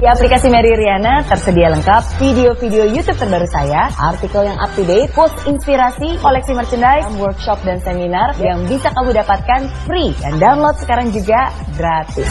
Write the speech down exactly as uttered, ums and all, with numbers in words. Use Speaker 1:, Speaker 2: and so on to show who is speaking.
Speaker 1: aplikasi Mary Riana tersedia lengkap video-video YouTube terbaru saya, artikel yang up to date, post inspirasi, koleksi merchandise, workshop dan seminar yang bisa kamu dapatkan free dan download sekarang juga gratis.